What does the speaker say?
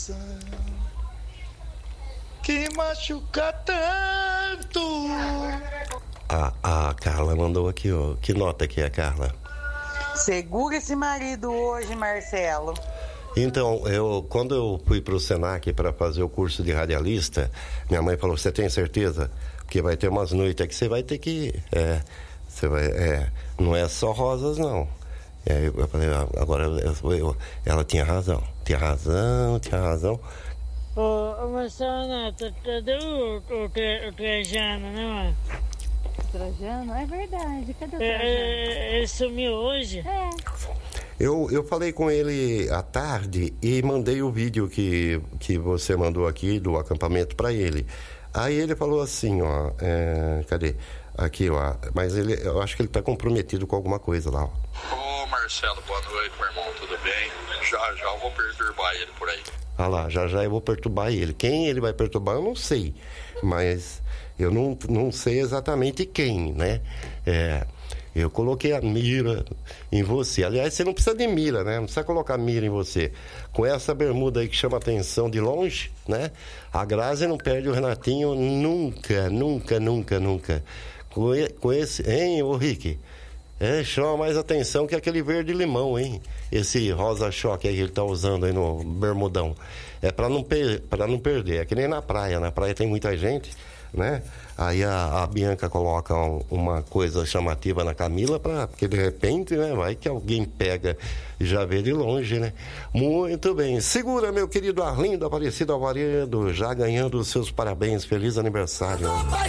Que machuca tanto. A Carla mandou aqui, ó. Que nota que é, Carla? Segura esse marido hoje, Marcelo. Então, quando eu fui pro Senac para fazer o curso de radialista, minha mãe falou: você tem certeza? Porque vai ter umas noites que você vai ter que... não é só rosas, não. Eu falei, agora ela tinha razão. Tinha razão. Ô Marcelo Neto, cadê o Trajano, né, mano? Trajano? É verdade, cadê o Trajano? Ele sumiu hoje? Eu falei com ele à tarde e mandei o vídeo que você mandou aqui do acampamento para ele. Aí ele falou assim, ó, cadê? Aqui, ó, mas eu acho que ele tá comprometido com alguma coisa lá, ó. Ô Marcelo, boa noite, meu irmão, tudo bem? Já eu vou perturbar ele por aí. Ah lá, já eu vou perturbar ele. Quem ele vai perturbar eu não sei, mas eu não sei exatamente quem, né? Eu coloquei a mira em você. Aliás, você não precisa de mira, né? Não precisa colocar mira em você. Com essa bermuda aí que chama atenção de longe, né? A Grazi não perde o Renatinho nunca. Com esse... Hein, ô Rick? Chama mais atenção que aquele verde limão, hein? Esse rosa choque aí que ele tá usando aí no bermudão. É pra não perder. É que nem na praia. Na praia tem muita gente, né? Aí a Bianca coloca uma coisa chamativa na Camila, porque de repente, né, vai que alguém pega e já vê de longe, né? Muito bem. Segura, meu querido Arlindo Aparecido Alvaredo, já ganhando os seus parabéns. Feliz aniversário.